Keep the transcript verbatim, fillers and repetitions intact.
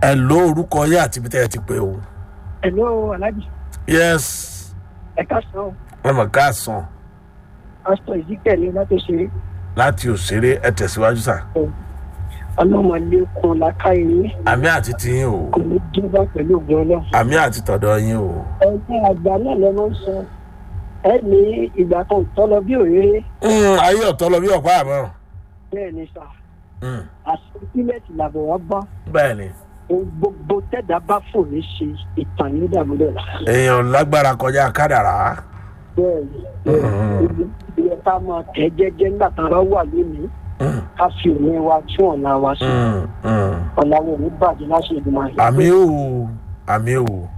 ẹ ló orúkọ yẹ àti ibi tẹ́ ẹ ti pé o. Hello, Alhaji. yes. Ẹ káàsán. ẹ mọ̀ káàsán. Pásítọ̀ Ezekiel ní láti ṣeré. láti òṣèré ẹ tẹ̀síwájú sà. Ọlọ́mọlékun lákàyè yín. àmì àti tiyín o. Kò ní dín pẹ̀lú ògùn ọlọ́run. àmì àti tọ̀dọ̀ yín o. Ẹgbẹ́ àgbà náà lọ́nà ń sọ. Ẹ ní ìgbà kan tọ́lọ bí òréré. ayé ọ̀tọ́ lọ bí ọ̀pá àmọ́. Bẹ́ẹ̀ ni sà. Àsìkílẹ̀tì làbọ̀ wá bá. bẹ́ẹ̀ ni. Gbogbo tẹ́dá bá fò ní ṣe ìtàn ní dàmúdọ̀ la. èèyàn lágbára kọjá kádàrá. Bẹ́ẹ̀ ni. Ìyẹn ká máa tẹ̀ jẹ́jẹ́ nígbà tá a bá wà lónìí. Ká fi òun wa tún ọ̀la wa sí. Ọ̀la wo ní bàjẹ́ láṣẹ ìgbìmọ̀ àyè. àmì o àmì o.